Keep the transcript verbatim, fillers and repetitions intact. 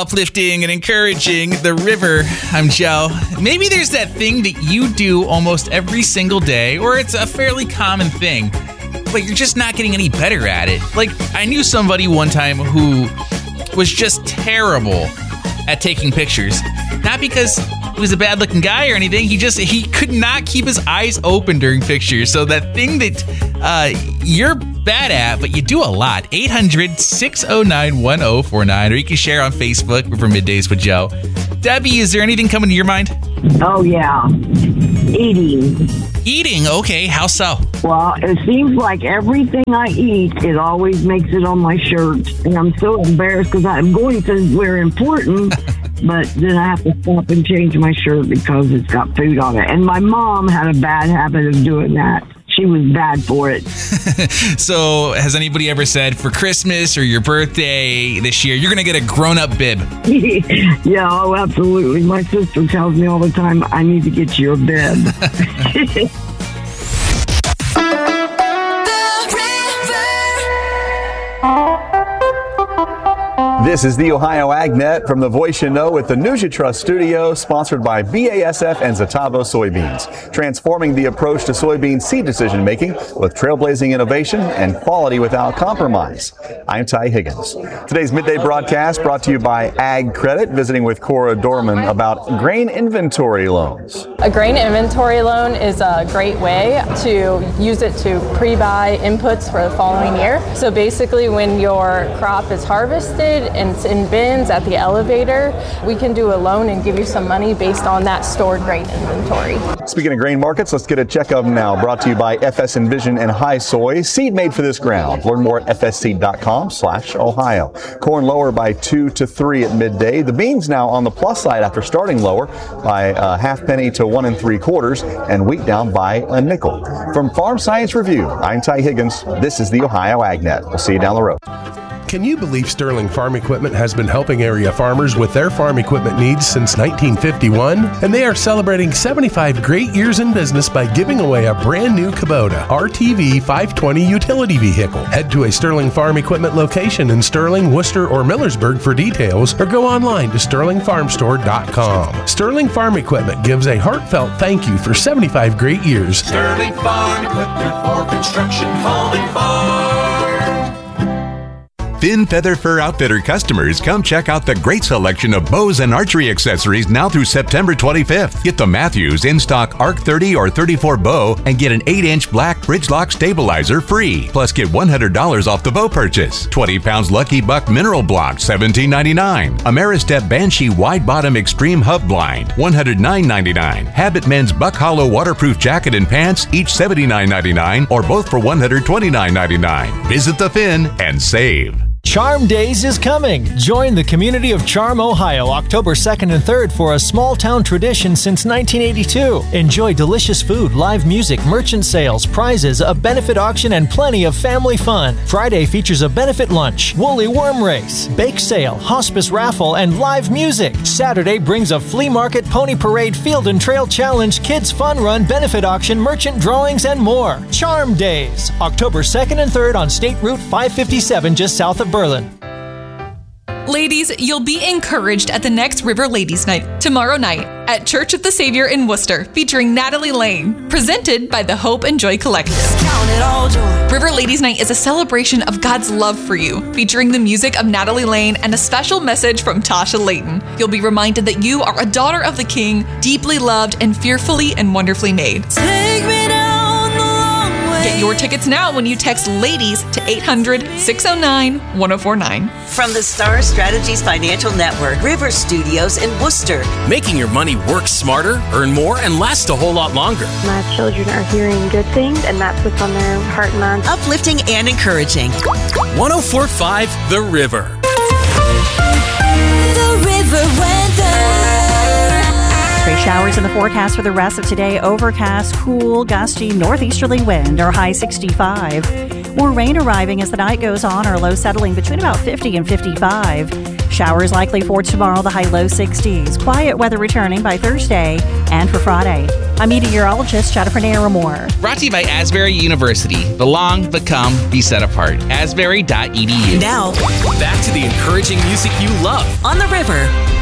Uplifting and encouraging the river. I'm Joe. Maybe there's that thing that you do almost every single day, or it's a fairly common thing, but you're just not getting any better at it. Like, I knew somebody one time who was just terrible at taking pictures. Not because he was a bad-looking guy or anything. He just, he could not keep his eyes open during pictures. So that thing that uh, you're bad at, but you do a lot. eight hundred, six oh nine, one oh four nine, or you can share on Facebook for Middays with Joe. Debbie, is there anything coming to your mind? Oh, yeah. Eating. Eating? Okay, how so? Well, it seems like everything I eat, it always makes it on my shirt. And I'm so embarrassed because I'm going to wear important, but then I have to stop and change my shirt because it's got food on it. And my mom had a bad habit of doing that. She was bad for it. So has anybody ever said for Christmas or your birthday this year, you're going to get a grown-up bib? Yeah, oh, absolutely. My sister tells me all the time, I need to get you a bib. This is the Ohio AgNet from the Voice You Know with the News You Trust studio, sponsored by B A S F and Zetavo Soybeans, transforming the approach to soybean seed decision making with trailblazing innovation and quality without compromise. I'm Ty Higgins. Today's midday broadcast brought to you by Ag Credit, visiting with Cora Dorman about grain inventory loans. A grain inventory loan is a great way to use it to pre-buy inputs for the following year. So basically, when your crop is harvested and it's in bins at the elevator, we can do a loan and give you some money based on that stored grain inventory. Speaking of grain markets, let's get a check of them now. Brought to you by F S Envision and High Soy, seed made for this ground. Learn more at f s seed dot com slash ohio. Corn lower by two to three at midday. The beans now on the plus side after starting lower by a half penny to one and three quarters, and wheat down by a nickel. From Farm Science Review, I'm Ty Higgins. This is the Ohio AgNet. We'll see you down the road. Can you believe Sterling Farm Equipment has been helping area farmers with their farm equipment needs since nineteen fifty-one? And they are celebrating seventy-five great years in business by giving away a brand new Kubota R T V five twenty utility vehicle. Head to a Sterling Farm Equipment location in Sterling, Worcester, or Millersburg for details, or go online to sterling farm store dot com. Sterling Farm Equipment gives a heartfelt thank you for seventy-five great years. Sterling Farm Equipment for construction, home, and farm. Finn Feather Fur Outfitter customers, come check out the great selection of bows and archery accessories now through September twenty-fifth. Get the Matthews in-stock Arc thirty or thirty-four bow and get an eight inch black Bridgelock stabilizer free. Plus get one hundred dollars off the bow purchase. twenty pounds Lucky Buck mineral block, seventeen ninety-nine. Ameristep Banshee wide bottom extreme hub blind, one hundred nine ninety-nine. Habit Men's Buck Hollow waterproof jacket and pants, each seventy-nine ninety-nine, or both for one hundred twenty-nine ninety-nine. Visit the Finn and save. Charm Days is coming. Join the community of Charm, Ohio, October second and third for a small town tradition since nineteen eighty-two. Enjoy delicious food, live music, merchant sales, prizes, a benefit auction, and plenty of family fun. Friday features a benefit lunch, woolly worm race, bake sale, hospice raffle, and live music. Saturday brings a flea market, pony parade, field and trail challenge, kids fun run, benefit auction, merchant drawings, and more. Charm Days, October second and third on State Route five fifty-seven, just south of Berlin. Ladies, you'll be encouraged at the next River Ladies Night tomorrow night at Church of the Savior in Worcester, featuring Natalie Lane, presented by the Hope and Joy Collective. River Ladies Night is a celebration of God's love for you, featuring the music of Natalie Lane and a special message from Tasha Layton. You'll be reminded that you are a daughter of the King, deeply loved and fearfully and wonderfully made. Take me down the long way. Get your tickets now when you text LADIES to eight hundred, six oh nine, one oh four nine. From the Star Strategies Financial Network, River Studios in Worcester. Making your money work smarter, earn more, and last a whole lot longer. My children are hearing good things, and that's what's on their heart and mind. Uplifting and encouraging. one oh four point five The River. The River weather. Stray showers in the forecast for the rest of today. Overcast, cool, gusty, northeasterly wind, or high sixty-five. More rain arriving as the night goes on, or low settling between about fifty and fifty-five. Showers likely for tomorrow, the high low sixties. Quiet weather returning by Thursday and for Friday. I'm meteorologist Jennifer Naramore. Brought to you by Asbury University. Belong, become, be set apart. asbury dot e d u. Now, Back to the encouraging music you love. on the river.